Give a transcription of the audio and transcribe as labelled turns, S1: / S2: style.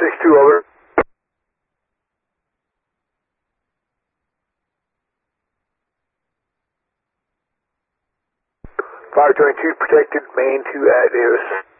S1: 562 over. 522 protected, main 2 at Davis.